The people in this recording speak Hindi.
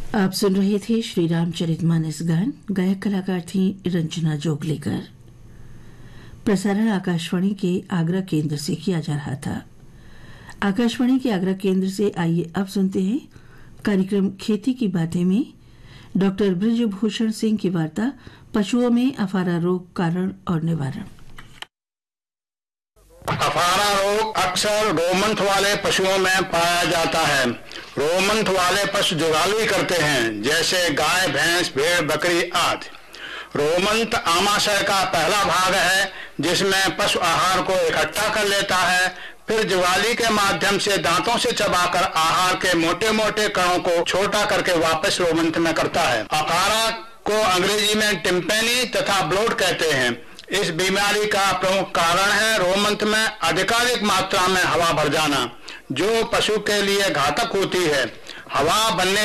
आप सुन रहे थे श्री रामचरितमानस गान। गायक कलाकार थी रंजना जोगलेकर। प्रसारण आकाशवाणी के आगरा केंद्र से किया जा रहा था। आकाशवाणी के आगरा केंद्र से आइए अब सुनते हैं कार्यक्रम खेती की बातें में डॉक्टर ब्रजभूषण सिंह की वार्ता पशुओं में अफारा रोग कारण और निवारण। अफारा रोग अक्सर रोमंथ वाले पशुओं में पाया जाता है। रोमंथ वाले पशु जुगाली करते हैं, जैसे गाय, भैंस, भेड़, बकरी आदि। रोमंथ आमाशय का पहला भाग है, जिसमें पशु आहार को इकट्ठा कर लेता है, फिर जुगाली के माध्यम से दांतों से चबाकर आहार के मोटे मोटे कणों को छोटा करके वापस रोमंथ में करता है। अफारा को अंग्रेजी में टिम्पेनी तथा ब्लोट कहते हैं। इस बीमारी का प्रमुख कारण है रोमंथ में अधिकाधिक मात्रा में हवा भर जाना, जो पशु के लिए घातक होती है। हवा बनने